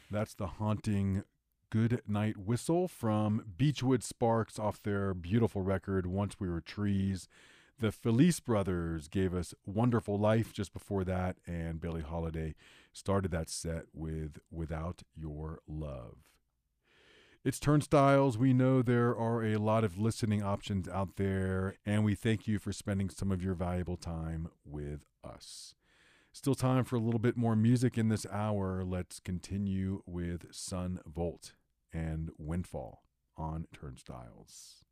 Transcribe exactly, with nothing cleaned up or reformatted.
That's the haunting Good Night Whistle from Beechwood Sparks off their beautiful record, Once We Were Trees. The Felice Brothers gave us Wonderful Life just before that, and Billie Holiday started that set with Without Your Love. It's Turnstiles. We know there are a lot of listening options out there, and we thank you for spending some of your valuable time with us. Still time for a little bit more music in this hour. Let's continue with Sun Volt and Windfall on Turnstiles.